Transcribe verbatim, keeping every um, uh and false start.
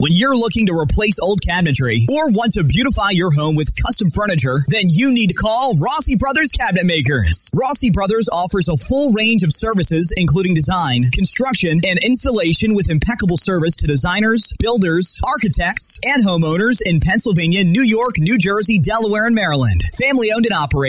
When you're looking to replace old cabinetry or want to beautify your home with custom furniture, then you need to call Rossi Brothers Cabinet Makers. Rossi Brothers offers a full range of services, including design, construction, and installation with impeccable service to designers, builders, architects, and homeowners in Pennsylvania, New York, New Jersey, Delaware, and Maryland. Family owned and operated.